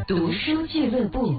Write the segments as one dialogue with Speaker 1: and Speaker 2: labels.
Speaker 1: 读书俱乐部。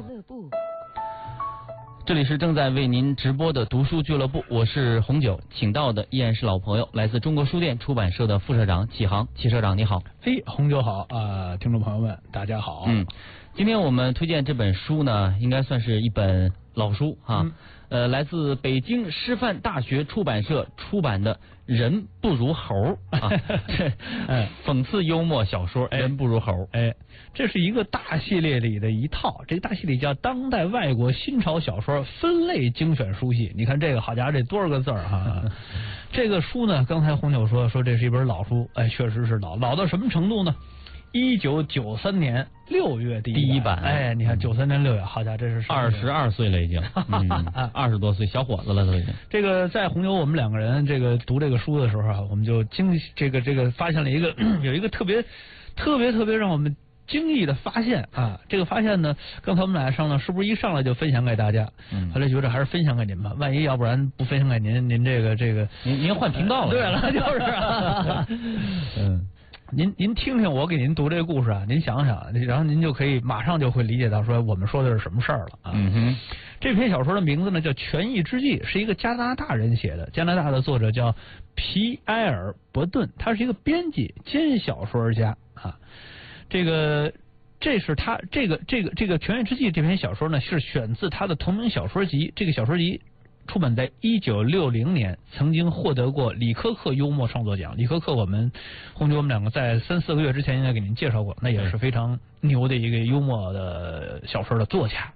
Speaker 2: 这里是正在为您直播的读书俱乐部，我是红九，请到的依然是老朋友，来自中国书店出版社的副社长启航。启社长你好。
Speaker 3: 嘿，红九好听众朋友们大家好。
Speaker 2: 今天我们推荐这本书呢，应该算是一本老书啊。来自北京师范大学出版社出版的《人不如猴》啊，讽刺幽默小说《人不如猴》。
Speaker 3: 这是一个大系列里的一套，这个大系列叫《当代外国新潮小说分类精选书系》。你看这个，好家伙，这多少个字哈！这个书呢，刚才红九说这是一本老书，确实是老到什么程度呢？1993年6月第一版，你看93年6月，好家伙，这是
Speaker 2: 22岁了已经，20多岁小伙子了都已经。
Speaker 3: 这个在红牛我们两个人这个读这个书的时候啊，我们就这个发现了一个有一个特别让我们惊异的发现啊！这个发现呢，刚才我们俩商量是不是一上来就分享给大家？后来觉得还是分享给您吧，万一要不然不分享给您这个
Speaker 2: 您换频道了。
Speaker 3: 对了，就是您听听我给您读这个故事啊，您想想，然后您就可以马上就会理解到说我们说的是什么事儿了啊。这篇小说的名字呢叫《权宜之计》，是一个加拿大人写的，加拿大的作者叫皮埃尔·伯顿，他是一个编辑兼小说家啊。这是他这个《权宜之计》这篇小说呢是选自他的同名小说集，这个小说集出版在1960年，曾经获得过李科克幽默创作奖。李科克我们两个在3-4个月之前应该给您介绍过，那也是非常牛的一个幽默的小说的作家。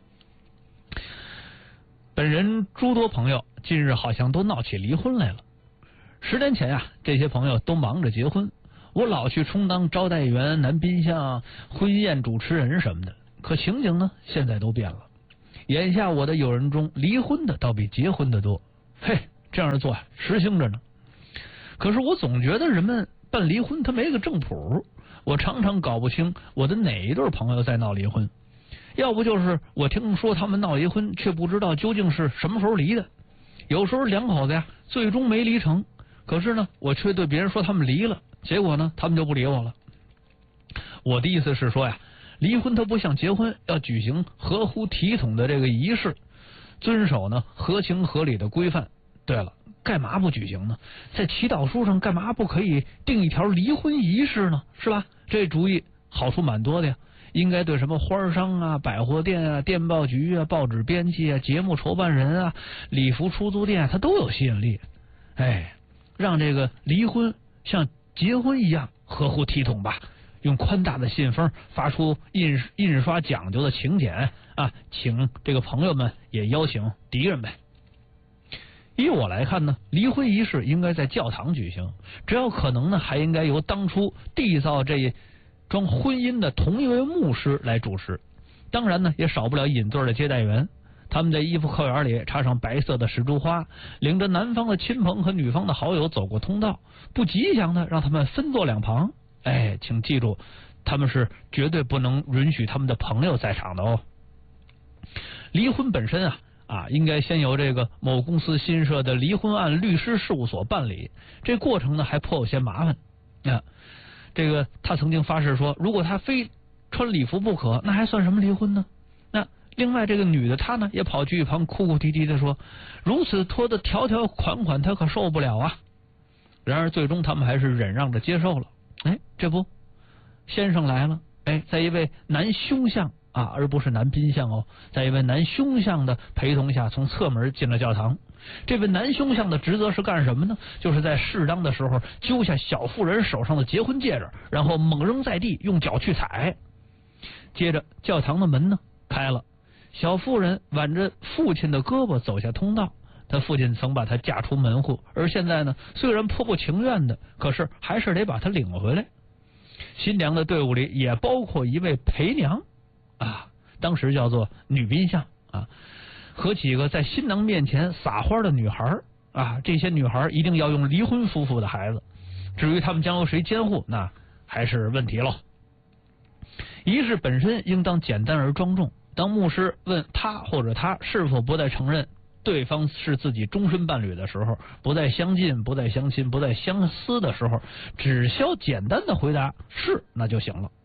Speaker 3: 本人诸多朋友近日好像都闹起离婚来了。10年前啊，这些朋友都忙着结婚，我老去充当招待员、男宾相、婚宴主持人什么的。可情景呢，现在都变了。眼下我的友人中，离婚的倒比结婚的多。这样的做实行着呢。可是我总觉得人们办离婚他没个正谱，我常常搞不清我的哪一对朋友在闹离婚，要不就是我听说他们闹离婚，却不知道究竟是什么时候离的。有时候两口子呀，最终没离成，可是呢，我却对别人说他们离了，结果呢，他们就不理我了。我的意思是说呀，离婚它不像结婚要举行合乎体统的这个仪式，遵守呢合情合理的规范。对了，干嘛不举行呢？在祈祷书上干嘛不可以定一条离婚仪式呢？是吧？这主意好处蛮多的呀，应该对什么花商啊、百货店啊、电报局啊、报纸编辑啊、节目筹办人啊、礼服出租店啊，它都有吸引力。让这个离婚像结婚一样合乎体统吧。用宽大的信封发出印刷讲究的请柬啊，请这个朋友们也邀请敌人呗。依我来看呢，离婚仪式应该在教堂举行，只要可能呢，还应该由当初缔造这桩婚姻的同一位牧师来主持。当然呢，也少不了引对的接待员，他们在衣服扣眼里插上白色的石珠花，领着男方的亲朋和女方的好友走过通道，不吉祥的让他们分坐两旁。请记住，他们是绝对不能允许他们的朋友在场的哦。离婚本身应该先由这个某公司新设的离婚案律师事务所办理，这过程呢还颇有些麻烦。这个他曾经发誓说，如果他非穿礼服不可，那还算什么离婚呢？那另外这个女的她呢也跑去一旁哭哭啼啼的说，如此拖的条条款款，她可受不了啊。然而最终他们还是忍让着接受了。这不，先生来了。在一位男凶相而不是男宾相哦，在一位男凶相的陪同下，从侧门进了教堂。这位男凶相的职责是干什么呢？就是在适当的时候揪下小妇人手上的结婚戒指，然后猛扔在地，用脚去踩。接着教堂的门呢开了，小妇人挽着父亲的胳膊走下通道。他父亲曾把她嫁出门户，而现在呢，虽然颇不情愿的，可是还是得把她领回来。新娘的队伍里也包括一位陪娘当时叫做女宾相和几个在新郎面前撒花的女孩这些女孩一定要用离婚夫妇的孩子，至于他们将由谁监护，那还是问题了。仪式本身应当简单而庄重，当牧师问他或者他是否不再承认对方是自己终身伴侣的时候，不再相近，不再相亲，不再相思的时候，只需简单的回答是，那就行了。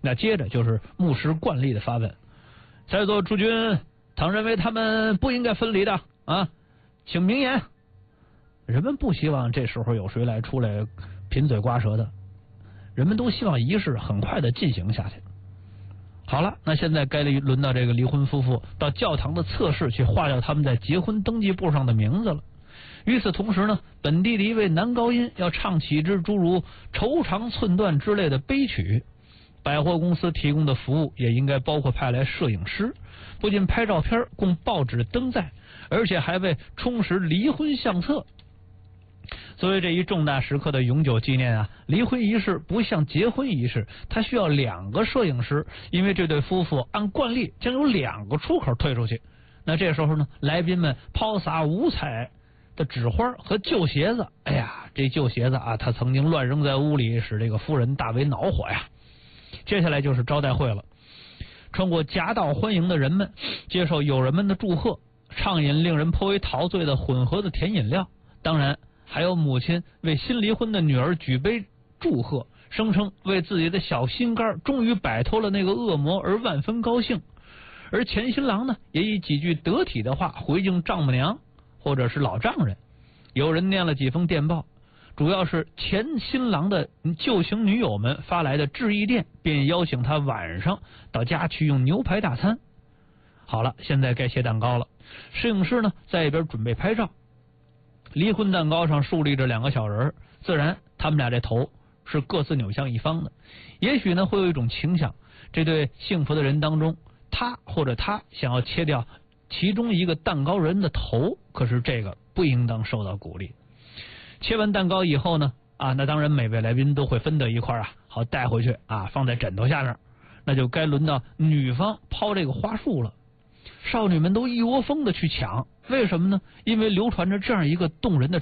Speaker 3: 那接着就是牧师惯例的发问：在座诸君，倘认为他们不应该分离的啊，请明言。人们不希望这时候有谁来出来贫嘴刮舌的，人们都希望仪式很快的进行下去。好了，那现在该轮到这个离婚夫妇到教堂的侧室去划掉他们在结婚登记簿上的名字了。与此同时呢，本地的一位男高音要唱起一支诸如愁肠寸断之类的悲曲。百货公司提供的服务也应该包括派来摄影师，不仅拍照片供报纸登载，而且还为充实离婚相册。作为这一重大时刻的永久纪念啊，离婚仪式不像结婚仪式，它需要2个摄影师，因为这对夫妇按惯例将有2个出口退出去。那这时候呢，来宾们抛洒五彩的纸花和旧鞋子，哎呀，这旧鞋子啊，他曾经乱扔在屋里，使这个夫人大为恼火呀。接下来就是招待会了，穿过夹道欢迎的人们接受友人们的祝贺，畅饮令人颇为陶醉的混合的甜饮料，当然还有母亲为新离婚的女儿举杯祝贺，声称为自己的小心肝终于摆脱了那个恶魔而万分高兴。而前新郎呢，也以几句得体的话回敬丈母娘或者是老丈人。有人念了几封电报，主要是前新郎的旧情女友们发来的致意电，便邀请他晚上到家去用牛排大餐。好了，现在该切蛋糕了。摄影师呢在一边准备拍照。离婚蛋糕上竖立着2个小人，自然他们俩这头是各自扭向一方的。也许呢会有一种倾向，这对幸福的人当中，他或者他想要切掉其中一个蛋糕人的头，可是这个不应当受到鼓励。切完蛋糕以后呢，那当然每位来宾都会分得一块好带回去放在枕头下面。那就该轮到女方抛这个花束了。少女们都一窝蜂的去抢，为什么呢？因为流传着这样一个动人的